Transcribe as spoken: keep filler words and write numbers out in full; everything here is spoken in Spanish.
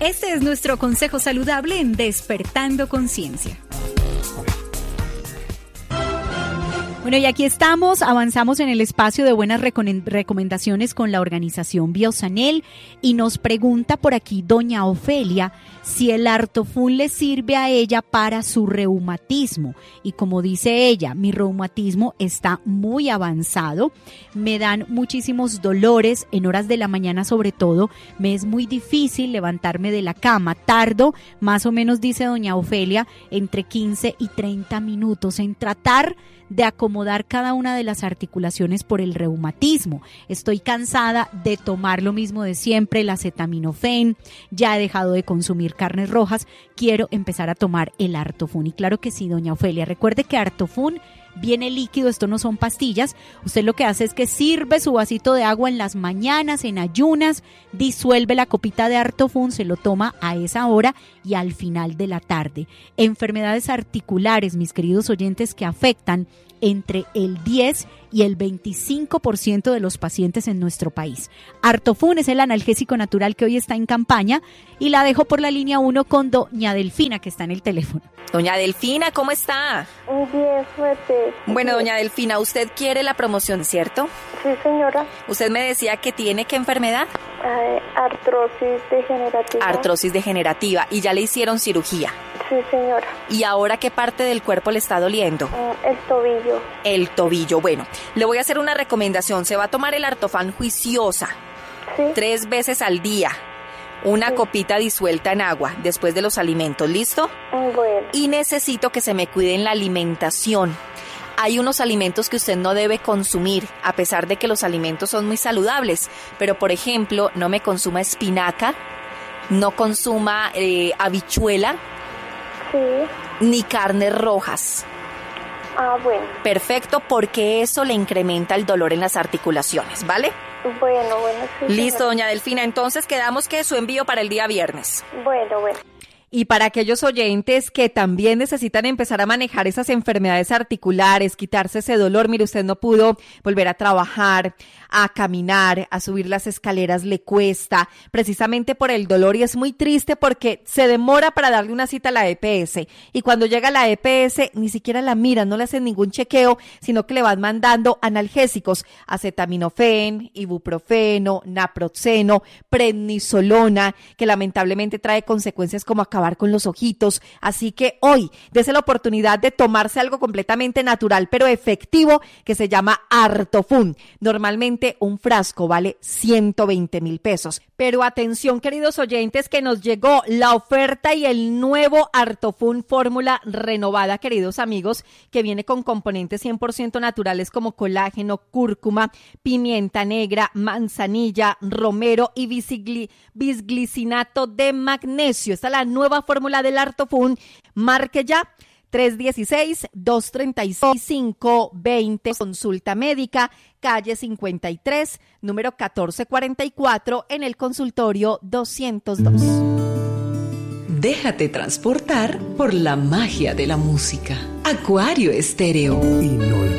Este es nuestro consejo saludable en Despertando Conciencia. Bueno, y aquí estamos, avanzamos en el espacio de buenas recomendaciones con la organización Biosanel y nos pregunta por aquí doña Ofelia si el Artofun le sirve a ella para su reumatismo. Y como dice ella, mi reumatismo está muy avanzado, me dan muchísimos dolores en horas de la mañana sobre todo, me es muy difícil levantarme de la cama, tardo más o menos, dice doña Ofelia, entre quince y treinta minutos en tratar de acomodar cada una de las articulaciones por el reumatismo. Estoy cansada de tomar lo mismo de siempre, el acetaminofén, ya he dejado de consumir carnes rojas, quiero empezar a tomar el Artofun. Y claro que sí, doña Ofelia, recuerde que Artofun viene líquido, esto no son pastillas. Usted lo que hace es que sirve su vasito de agua en las mañanas, en ayunas, disuelve la copita de Artofun, se lo toma a esa hora y al final de la tarde. Enfermedades articulares, mis queridos oyentes, que afectan entre el diez y el veinticinco por ciento de los pacientes en nuestro país. Artofun es el analgésico natural que hoy está en campaña y la dejo por la línea uno con doña Delfina, que está en el teléfono. Doña Delfina, ¿cómo está? Bien, fuerte. Bueno, doña Delfina, usted quiere la promoción, ¿cierto? Sí, señora. Usted me decía que tiene ¿qué enfermedad? Eh, artrosis degenerativa. Artrosis degenerativa. ¿Y ya le hicieron cirugía? Sí, señora. ¿Y ahora qué parte del cuerpo le está doliendo? Mm, el tobillo. El tobillo. Bueno, le voy a hacer una recomendación. Se va a tomar el Artofan Juiciosa. Sí. Tres veces al día. Una sí. copita disuelta en agua después de los alimentos, ¿listo? Bueno. Y necesito que se me cuide en la alimentación. Hay unos alimentos que usted no debe consumir, a pesar de que los alimentos son muy saludables. Pero, por ejemplo, no me consuma espinaca, no consuma eh, habichuela, sí. ni carnes rojas. Ah, bueno. Perfecto, porque eso le incrementa el dolor en las articulaciones, ¿vale? Bueno, bueno, sí. Listo, señora. doña Delfina, entonces quedamos que su envío para el día viernes. Bueno, bueno. Y para aquellos oyentes que también necesitan empezar a manejar esas enfermedades articulares, quitarse ese dolor, mire, usted no pudo volver a trabajar, a caminar, a subir las escaleras, le cuesta, precisamente por el dolor, y es muy triste porque se demora para darle una cita a la E P S, y cuando llega la E P S ni siquiera la miran, no le hacen ningún chequeo, sino que le van mandando analgésicos, acetaminofén, ibuprofeno, naproxeno, prednisolona, que lamentablemente trae consecuencias como acabar con los ojitos. Así que hoy dése la oportunidad de tomarse algo completamente natural pero efectivo que se llama Artofun. Normalmente un frasco vale ciento veinte mil pesos. Pero atención, queridos oyentes, que nos llegó la oferta y el nuevo Artofun fórmula renovada, queridos amigos, que viene con componentes cien por ciento naturales como colágeno, cúrcuma, pimienta negra, manzanilla, romero y bisgli- bisglicinato de magnesio. Esta es la nueva fórmula del Artofun. Marque ya tres uno seis, dos tres seis, cinco dos cero, consulta médica, calle cincuenta y tres, número catorce cuarenta y cuatro, en el consultorio doscientos dos. Déjate transportar por la magia de la música. Acuario Estéreo.